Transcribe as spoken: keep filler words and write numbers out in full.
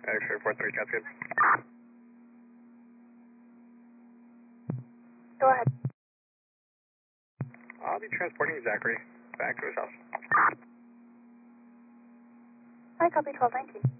X-ray four three, that's good. Go ahead. I'll be transporting Zachary back to his house. Hi, copy twelve, thank you.